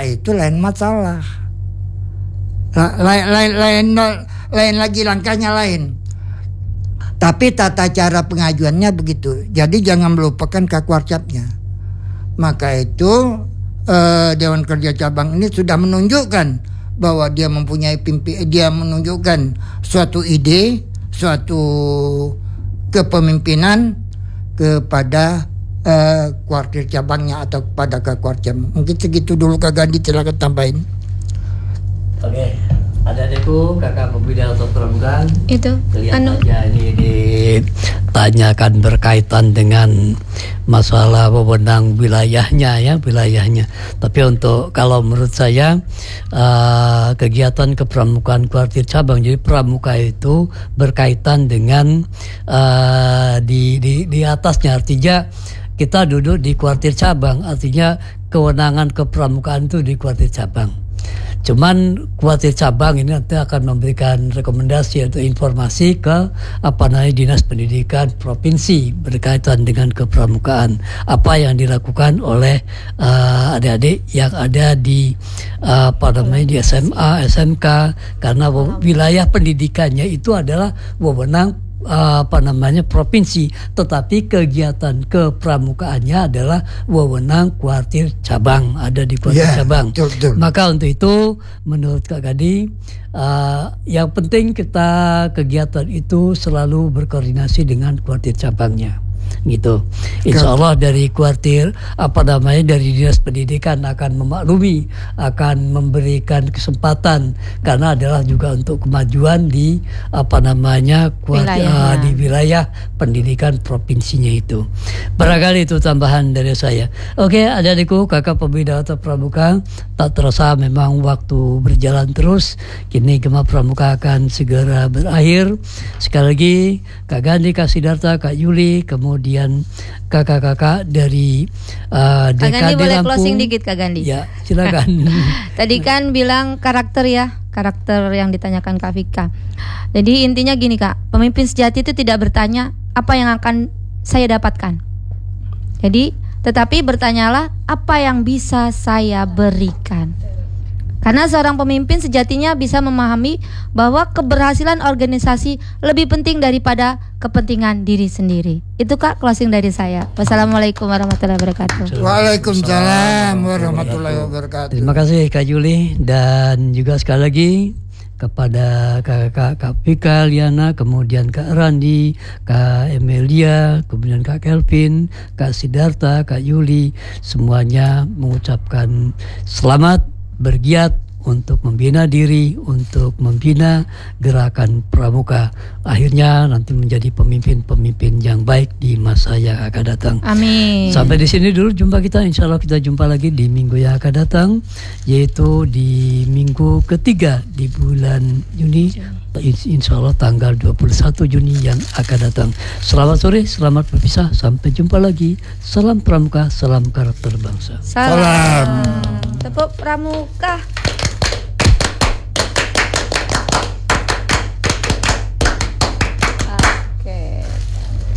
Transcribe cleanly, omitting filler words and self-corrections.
itu lain masalah. Lain lagi, langkahnya lain. Tapi tata cara pengajuannya begitu. Jadi jangan melupakan kakuarcapnya. Maka itu Dewan Kerja Cabang ini sudah menunjukkan bahwa dia mempunyai dia menunjukkan suatu ide, suatu kepemimpinan kepada kuartir cabangnya atau kepada kakuarcap. Mungkin segitu dulu Kak Gandhi, silakan tambahin. Oke, adik-adikku, kakak pembina atau pramuka. Itu Lihat aja ini ditanyakan berkaitan dengan masalah wewenang wilayahnya. Tapi untuk kalau menurut saya kegiatan kepramukaan kuartir cabang, jadi pramuka itu berkaitan dengan di atasnya, artinya kita duduk di kuartir cabang, artinya kewenangan kepramukaan itu di kuartir cabang. Cuman kuartir cabang ini nanti akan memberikan rekomendasi atau informasi ke Dinas Pendidikan Provinsi berkaitan dengan kepramukaan, apa yang dilakukan oleh adik-adik yang ada di di SMA, SMK, karena wilayah pendidikannya itu adalah wewenang provinsi, tetapi kegiatan kepramukaannya adalah wewenang kuartir cabang, ada di kuartir cabang. Betul. Maka untuk itu menurut Kak Gandhi, yang penting kita kegiatan itu selalu berkoordinasi dengan kuartir cabangnya. Gitu. Insya Allah dari kuartir dari Dinas Pendidikan akan memaklumi, akan memberikan kesempatan, karena adalah juga untuk kemajuan di di wilayah pendidikan provinsinya itu. Barangkali itu tambahan dari saya. Oke, adik-adikku, kakak pembina atau pramuka, tak terasa memang waktu berjalan terus. Kini Gema Pramuka akan segera berakhir. Sekali lagi Kak Gandhi, Kak Sidarta, Kak Yuli, kemudian kakak-kakak dari DKD Lampung. Kak Gandhi boleh closing dikit Kak Gandhi? Ya, silakan. Tadi kan bilang karakter yang ditanyakan Kak Vika. Jadi intinya gini Kak, pemimpin sejati itu tidak bertanya apa yang akan saya dapatkan. Jadi tetapi bertanyalah apa yang bisa saya berikan. Karena seorang pemimpin sejatinya bisa memahami bahwa keberhasilan organisasi lebih penting daripada kepentingan diri sendiri. Itu Kak closing dari saya. Wassalamualaikum warahmatullahi wabarakatuh. Waalaikumsalam warahmatullahi wabarakatuh. Terima kasih Kak Juli, dan juga sekali lagi kepada Kak Vika, Liana, kemudian Kak Randi, Kak Emilia, kemudian Kak Kelvin, Kak Sidarta, Kak Yuli, semuanya mengucapkan selamat bergiat untuk membina diri, untuk membina gerakan pramuka. Akhirnya nanti menjadi pemimpin-pemimpin yang baik di masa yang akan datang. Amin. Sampai di sini dulu jumpa kita. Insya Allah kita jumpa lagi di minggu yang akan datang, yaitu di minggu ketiga di bulan Juni. Insya Allah tanggal 21 Juni yang akan datang. Selamat sore, selamat berpisah. Sampai jumpa lagi. Salam pramuka, salam karakter bangsa. Salam. Tepuk pramuka.